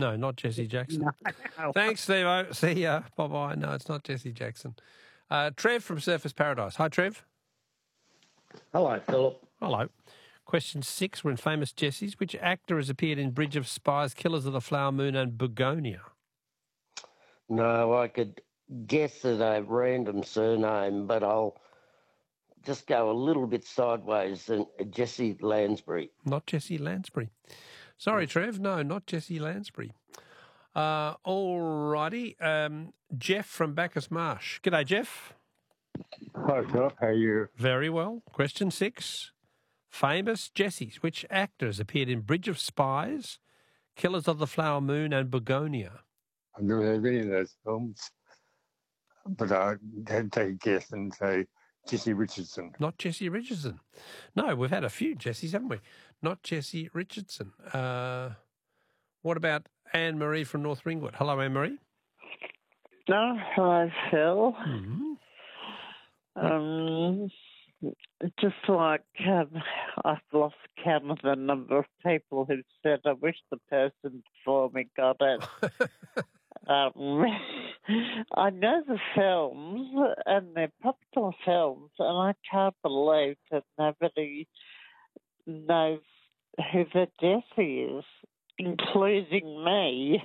No, not Jesse Jackson. No. Thanks, Steve-O. See ya. Bye-bye. No, it's not Jesse Jackson. Trev from Surfers Paradise. Hi, Trev. Hello, Philip. Hello. Question 6. We're in Famous Jessies. Which actor has appeared in Bridge of Spies, Killers of the Flower Moon and Begonia? No, I could guess at a random surname, but I'll just go a little bit sideways and Jesse Lansbury. Not Jesse Lansbury. Sorry, Trev. No, not Jesse Lansbury. All righty. Jeff from Bacchus Marsh. G'day, Jeff. Hi, Philip. How are you? Very well. Question 6. Famous Jessies. Which actors appeared in Bridge of Spies, Killers of the Flower Moon and Begonia? I've never heard of any of those films, but I had to take a guess and say Jesse Richardson. Not Jesse Richardson. No, we've had a few Jessies, haven't we? Not Jesse Richardson. What about Anne-Marie from North Ringwood? Hello, Anne-Marie. No, hello, Phil. Mm-hmm. Just like I've lost count of the number of people who said, I wish the person before me got it. I know the films, and they're popular films, and I can't believe that nobody knows who the Jessie is, including me.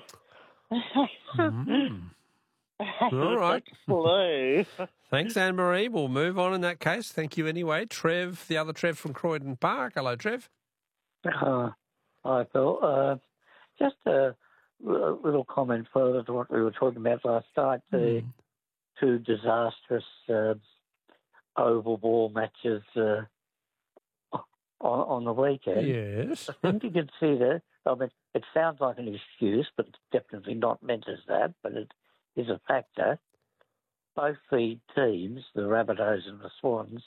All right. Clue. Thanks, Anne-Marie. We'll move on in that case. Thank you anyway. Trev, the other Trev from Croydon Park. Hello, Trev. Hi, Phil. Just a little comment further to what we were talking about last night, the two disastrous oval ball matches on the weekend. Yes. I think you can see that. I mean, it sounds like an excuse, but it's definitely not meant as that, but it is a factor. Both the teams, the Rabbitohs and the Swans,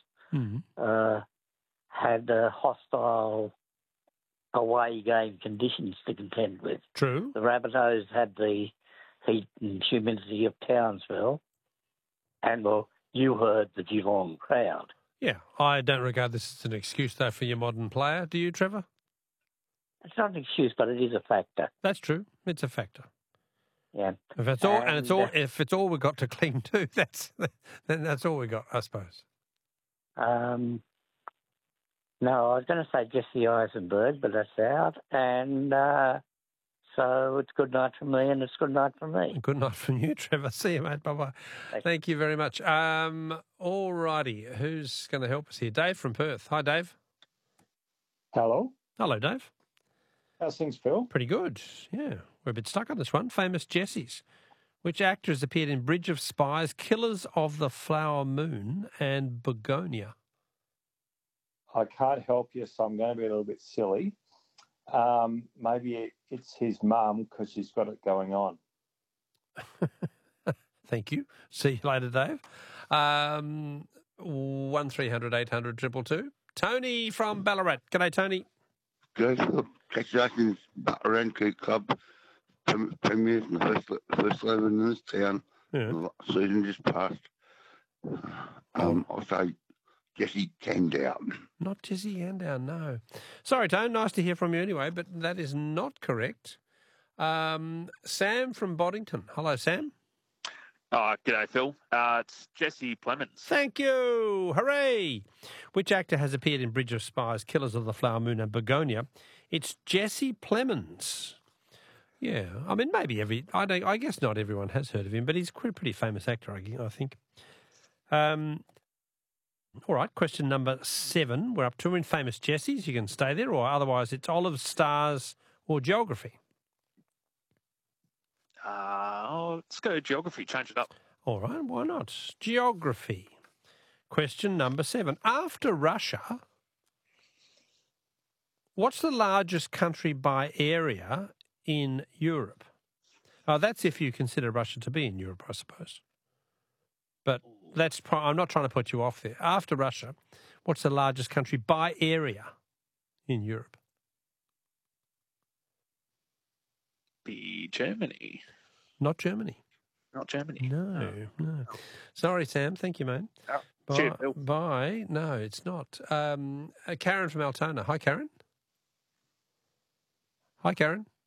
had hostile away game conditions to contend with. True. The Rabbitohs had the heat and humidity of Townsville, and, well, you heard the Geelong crowd. Yeah, I don't regard this as an excuse, though, for your modern player. Do you, Trevor? It's not an excuse, but it is a factor. That's true. It's a factor. Yeah. If it's all, and it's all, if it's all we've got to cling to, then that's all we got, I suppose. No, I was going to say Jesse Eisenberg, but that's out. And so it's good night from me, and it's good night from me. Good night from you, Trevor. See you, mate. Bye-bye. Thank you very much. All righty. Who's going to help us here? Dave from Perth. Hi, Dave. Hello. Hello, Dave. How's things, Phil? Pretty good. Yeah. We're a bit stuck on this one. Famous Jessies. Which actors appeared in Bridge of Spies, Killers of the Flower Moon and Begonia? I can't help you, so I'm going to be a little bit silly. Maybe it's his mum because she's got it going on. Thank you. See you later, Dave. 1300 800 222. Tony from Ballarat. G'day, Tony. Good. Congratulations, Ballarat Club premiers in the first 11 in this town. Yeah. The season just passed. I'll say Jesse Candown. Not Jesse Candown, no. Sorry, Tone. Nice to hear from you anyway, but that is not correct. Sam from Boddington. Hello, Sam. G'day, Phil. It's Jesse Plemons. Thank you. Hooray. Which actor has appeared in Bridge of Spies, Killers of the Flower Moon and Begonia? It's Jesse Plemons. Yeah. I mean, maybe I guess not everyone has heard of him, but he's a pretty famous actor, I think. All right, question number 7. We're up to in Famous Jessies. You can stay there, or otherwise it's olives, stars, or geography. Let's go geography. Change it up. All right, why not? Geography. Question number 7. After Russia, what's the largest country by area in Europe? That's if you consider Russia to be in Europe, I suppose. But I'm not trying to put you off there. After Russia, what's the largest country by area in Europe? Be Germany. Not Germany. Not Germany. No. Sorry, Sam. Thank you, mate. Oh, cheers, Phil. Bye. No, it's not. Karen from Altona. Hi, Karen. Hi, Karen.